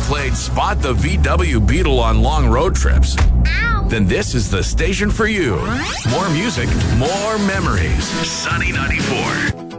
played Spot the VW Beetle on long road trips, then this is the station for you. More music, more memories. Sunny 94.